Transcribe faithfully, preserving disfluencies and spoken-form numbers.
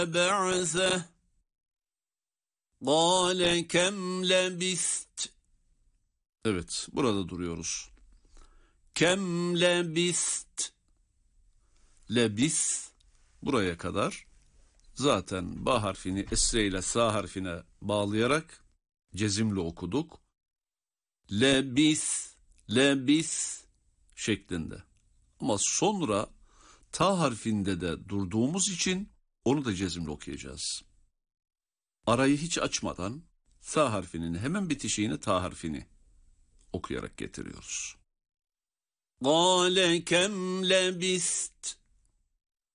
بعثه قال كم لبثت. Evet, burada duruyoruz. Kem lebist. Lebis buraya kadar zaten ba harfini esre ile sa harfine bağlayarak cezimle okuduk. Lebis, lebis şeklinde. Ama sonra ta harfinde de durduğumuz için onu da cezimle okuyacağız. Arayı hiç açmadan sa harfinin hemen bitişiğine ta harfini okuyarak getiriyoruz. قَالَ كَمْ لَبِثْتَ.